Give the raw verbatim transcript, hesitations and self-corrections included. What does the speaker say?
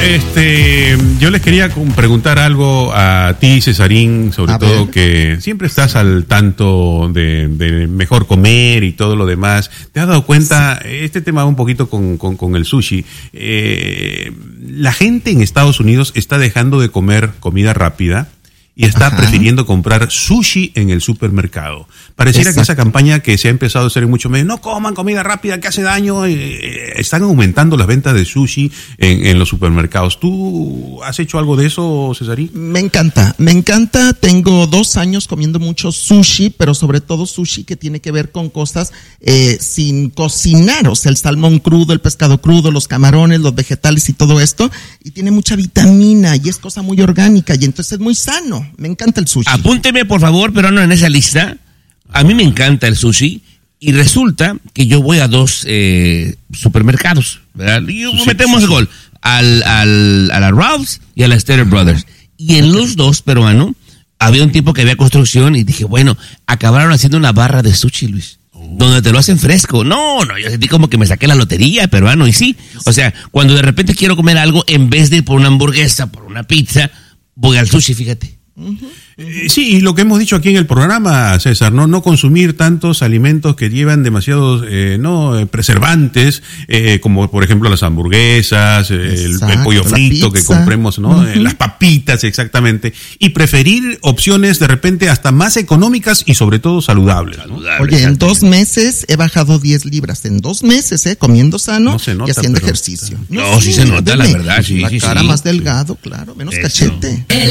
este, yo les quería preguntar algo a ti, Cesarín, sobre A todo ver. que siempre estás al tanto de, de mejor comer y todo lo demás. ¿Te has dado cuenta, sí. este tema un poquito con, con, con el sushi, eh, la gente en Estados Unidos está dejando de comer comida rápida y está Ajá. prefiriendo comprar sushi en el supermercado? Pareciera Exacto. que esa campaña que se ha empezado a hacer en muchos medios, no coman comida rápida que hace daño, eh, están aumentando las ventas de sushi en, en los supermercados. ¿Tú has hecho algo de eso, Cesarín? Me encanta, me encanta. Tengo dos años comiendo mucho sushi, pero sobre todo sushi que tiene que ver con cosas eh, sin cocinar, o sea, el salmón crudo, el pescado crudo, los camarones, los vegetales y todo esto, y tiene mucha vitamina y es cosa muy orgánica y entonces es muy sano. Me encanta el sushi. Apúnteme, por favor, pero no en esa lista. A mí me encanta el sushi y resulta que yo voy a dos eh, supermercados, ¿verdad? Y sushi, metemos sushi. gol al, al, a la Ralph's y a la Stater Brothers. Y en los dos, peruano, había un tipo que había construcción y dije, bueno, acabaron haciendo una barra de sushi, Luis. Oh. Donde te lo hacen fresco. No, no, yo sentí como que me saqué la lotería, peruano. Y sí, o sea, cuando de repente quiero comer algo, en vez de ir por una hamburguesa, por una pizza, voy al sushi, fíjate. Uh-huh, uh-huh. Eh, sí, y lo que hemos dicho aquí en el programa, César, no no consumir tantos alimentos que llevan demasiados eh, no eh, preservantes, eh, como por ejemplo las hamburguesas, eh, el, el pollo frito que compremos, no uh-huh. eh, las papitas, exactamente, y preferir opciones de repente hasta más económicas y sobre todo saludables, ¿no? Oye, en dos meses he bajado diez libras, en dos meses, eh, comiendo sano no se nota, y haciendo ejercicio. No, no sí, sí se nota, la verdad, sí, la sí, cara sí. más delgado, claro, menos Eso. cachete. El